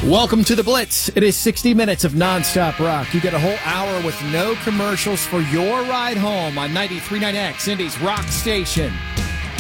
Welcome to the Blitz. It is 60 minutes of nonstop rock. You get a whole hour with no commercials for your ride home on 93.9X, Indy's rock station.